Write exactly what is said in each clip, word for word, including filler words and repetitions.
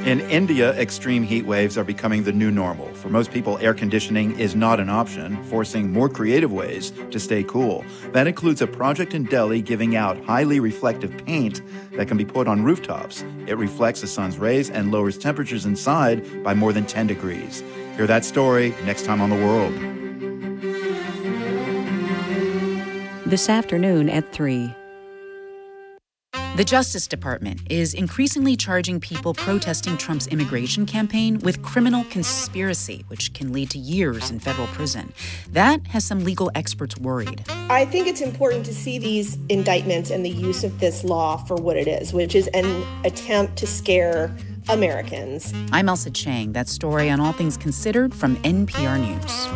In India, extreme heat waves are becoming the new normal. For most people, air conditioning is not an option, forcing more creative ways to stay cool. That includes a project in Delhi giving out highly reflective paint that can be put on rooftops. It reflects the sun's rays and lowers temperatures inside by more than ten degrees. Hear that story next time on The World. This afternoon at three. The Justice Department is increasingly charging people protesting Trump's immigration campaign with criminal conspiracy, which can lead to years in federal prison. That has some legal experts worried. I think it's important to see these indictments and the use of this law for what it is, which is an attempt to scare Americans. I'm Elsa Chang. That story on All Things Considered from N P R News.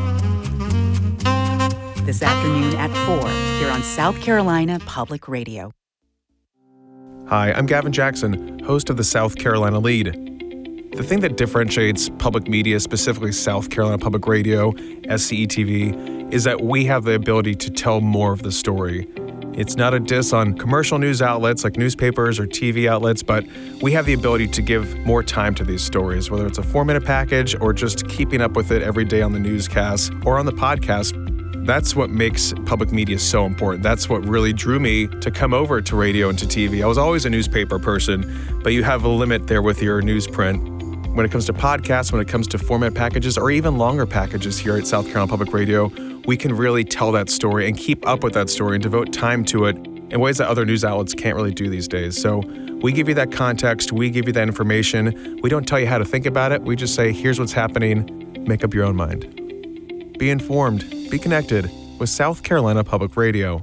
This afternoon at four, here on South Carolina Public Radio. Hi, I'm Gavin Jackson, host of the South Carolina Lead. The thing that differentiates public media, specifically South Carolina Public Radio, S C E T V, is that we have the ability to tell more of the story. It's not a diss on commercial news outlets like newspapers or T V outlets, but we have the ability to give more time to these stories, whether it's a four-minute package or just keeping up with it every day on the newscast or on the podcast. That's what makes public media so important. That's what really drew me to come over to radio and to T V. I was always a newspaper person, but you have a limit there with your newsprint. When it comes to podcasts, when it comes to format packages, or even longer packages here at South Carolina Public Radio, we can really tell that story and keep up with that story and devote time to it in ways that other news outlets can't really do these days. So we give you that context, we give you that information. We don't tell you how to think about it. We just say, here's what's happening, make up your own mind. Be informed, be connected with South Carolina Public Radio.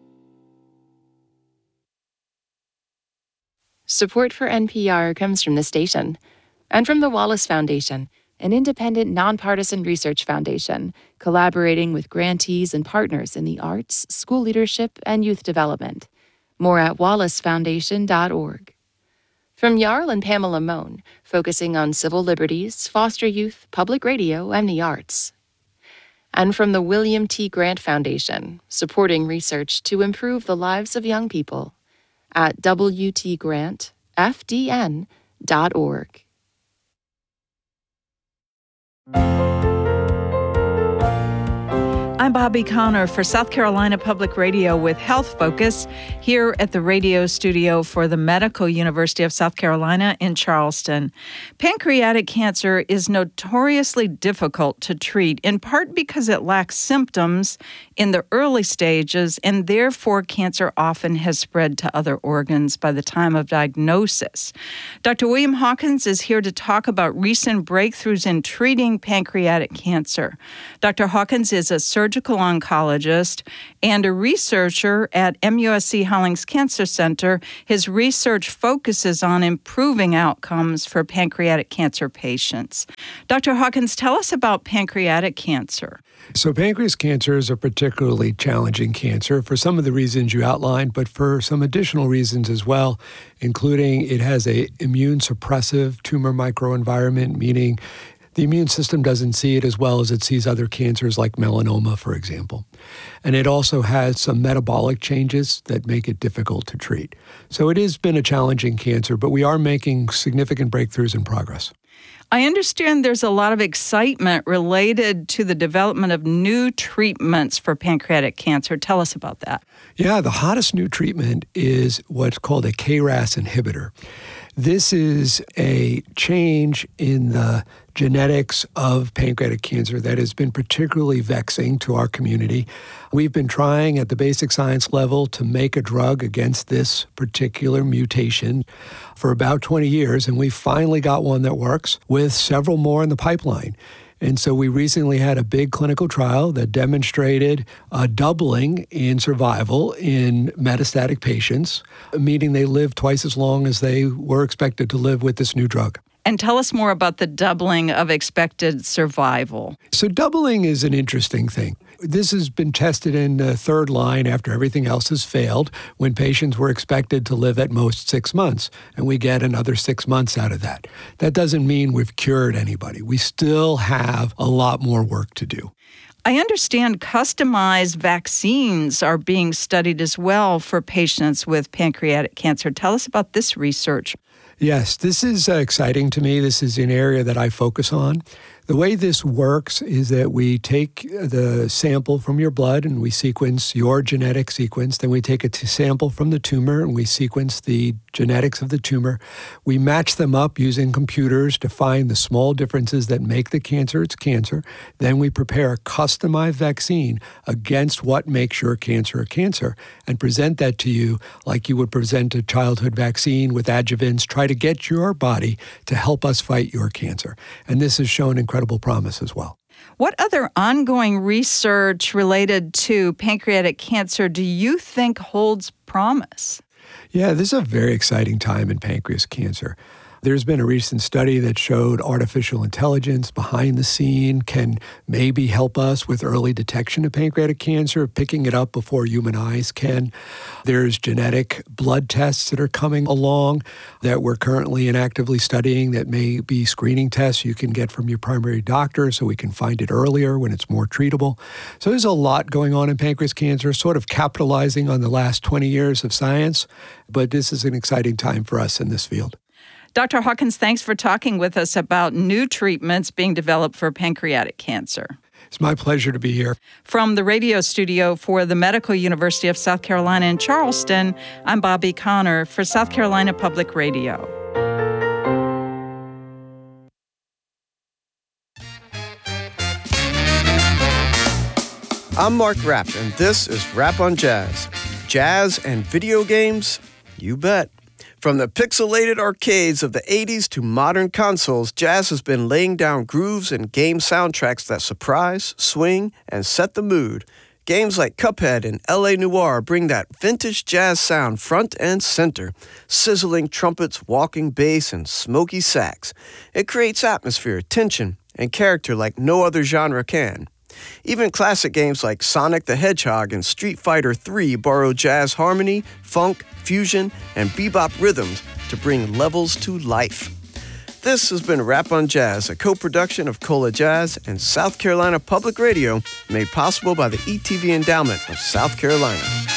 Support for N P R comes from the station and from the Wallace Foundation, an independent, nonpartisan research foundation collaborating with grantees and partners in the arts, school leadership, and youth development. More at wallace foundation dot org. From Jarl and Pamela Mohn, focusing on civil liberties, foster youth, public radio, and the arts. And from the William T. Grant Foundation, supporting research to improve the lives of young people at w t grant f d n dot org. I'm Bobby Connor for South Carolina Public Radio with Health Focus here at the radio studio for the Medical University of South Carolina in Charleston. Pancreatic cancer is notoriously difficult to treat, in part because it lacks symptoms in the early stages, and therefore cancer often has spread to other organs by the time of diagnosis. Doctor William Hawkins is here to talk about recent breakthroughs in treating pancreatic cancer. Doctor Hawkins is a surgeon surgical oncologist and a researcher at M U S C Hollings Cancer Center. His research focuses on improving outcomes for pancreatic cancer patients. Doctor Hawkins, tell us about pancreatic cancer. So pancreas cancer is a particularly challenging cancer for some of the reasons you outlined, but for some additional reasons as well, including it has a immune suppressive tumor microenvironment, meaning the immune system doesn't see it as well as it sees other cancers like melanoma, for example. And it also has some metabolic changes that make it difficult to treat. So it has been a challenging cancer, but we are making significant breakthroughs in progress. I understand there's a lot of excitement related to the development of new treatments for pancreatic cancer. Tell us about that. Yeah, the hottest new treatment is what's called a K R A S inhibitor. This is a change in the genetics of pancreatic cancer that has been particularly vexing to our community. We've been trying at the basic science level to make a drug against this particular mutation for about twenty years, and we finally got one that works with several more in the pipeline. And so we recently had a big clinical trial that demonstrated a doubling in survival in metastatic patients, meaning they lived twice as long as they were expected to live with this new drug. And tell us more about the doubling of expected survival. So doubling is an interesting thing. This has been tested in the third line after everything else has failed, when patients were expected to live at most six months, and we get another six months out of that. That doesn't mean we've cured anybody. We still have a lot more work to do. I understand customized vaccines are being studied as well for patients with pancreatic cancer. Tell us about this research. Yes, this is uh, exciting to me. This is an area that I focus on. The way this works is that we take the sample from your blood and we sequence your genetic sequence. Then we take a t- sample from the tumor and we sequence the genetics of the tumor. We match them up using computers to find the small differences that make the cancer its cancer. Then we prepare a customized vaccine against what makes your cancer a cancer and present that to you like you would present a childhood vaccine with adjuvants. Try to get your body to help us fight your cancer. And this has shown incredible promise as well. What other ongoing research related to pancreatic cancer do you think holds promise? Yeah, this is a very exciting time in pancreas cancer. There's been a recent study that showed artificial intelligence behind the scene can maybe help us with early detection of pancreatic cancer, picking it up before human eyes can. There's genetic blood tests that are coming along that we're currently and actively studying that may be screening tests you can get from your primary doctor so we can find it earlier when it's more treatable. So there's a lot going on in pancreas cancer, sort of capitalizing on the last twenty years of science, but this is an exciting time for us in this field. Doctor Hawkins, thanks for talking with us about new treatments being developed for pancreatic cancer. It's my pleasure to be here. From the radio studio for the Medical University of South Carolina in Charleston, I'm Bobby Connor for South Carolina Public Radio. I'm Mark Rapp, and this is Rap on Jazz. Jazz and video games? You bet. From the pixelated arcades of the eighties to modern consoles, jazz has been laying down grooves and game soundtracks that surprise, swing, and set the mood. Games like Cuphead and L A Noire bring that vintage jazz sound front and center, sizzling trumpets, walking bass, and smoky sax. It creates atmosphere, tension, and character like no other genre can. Even classic games like Sonic the Hedgehog and Street Fighter three borrow jazz harmony, funk, fusion, and bebop rhythms to bring levels to life. This has been Rap on Jazz, a co-production of Cola Jazz and South Carolina Public Radio, made possible by the E T V Endowment of South Carolina.